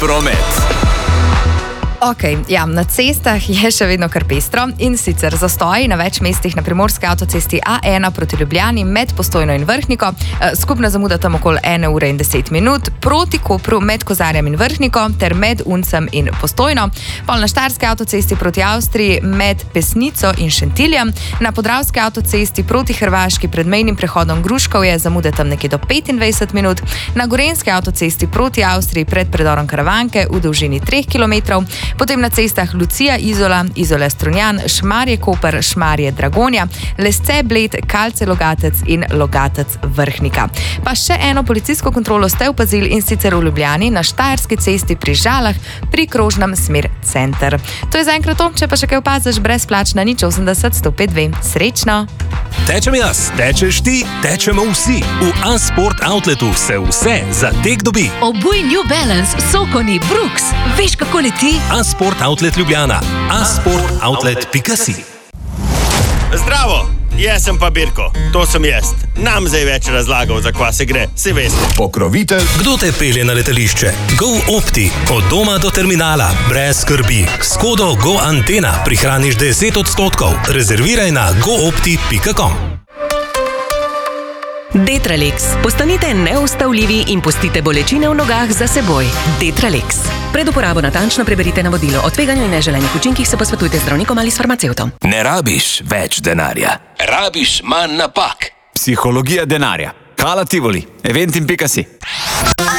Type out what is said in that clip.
promet. Ok, ja, na cestah je še vedno kar pestro in sicer zastoji na več mestih na primorski avtocesti A1 proti Ljubljani med Postojno in Vrhniko, skupna zamuda tam okoli 1 ure in 10 minut, proti Kopru med Kozarjem in Vrhniko ter med Uncem in Postojno, pol na Štajerski avtocesti proti Avstriji med Pesnico in Šentiljem, na Podravski avtocesti proti Hrvaški pred mejnim prehodom Gruškovje zamude tam nekje do 25 minut, na Gorenjski avtocesti proti Avstriji pred predorom Karavanke v dolžini 3 km, potem na cestah Lucija Izola, Izole Strunjan, Šmarje Koper, Šmarje Dragonja, Lesce Bled, Kalce Logatec in Logatec Vrhnika. Pa še eno policijsko kontrolo ste opazili in sicer v Ljubljani na Štajerski cesti pri Žalah pri krožnem smer center. To je zaenkrat to, če pa še kaj opaziš, brezplačna 080 105 2. Srečno! Tečem jaz, tečeš ti, tečemo vsi. V A-Sport Outletu se vse za tek dobi. Obuj New Balance, Sokoni, Brooks. Veš, kako leti? A-Sport Outlet Ljubljana. asportoutlet.si. Zdravo, jaz sem pa Birko, to sem jaz. Nam zdaj več razlagal, za kva se gre, si veste. Pokrovitelj. Kdo te pelje na letališče? Go Opti. Od doma do terminala. Brez skrbi. S kodo Go Antena prihraniš 10%. Rezerviraj na goopti.com. Detralex. Postanite neustavljivi in pustite bolečine v nogah za seboj. Detralex. Pred uporabo natančno preberite navodilo. O tveganju in neželenih učinkih se posvetujte z zdravnikom ali s farmacevtom. Ne rabiš več denarja. Rabiš manj napak. Psihologija denarja. Hala Tivoli. Eventim.si.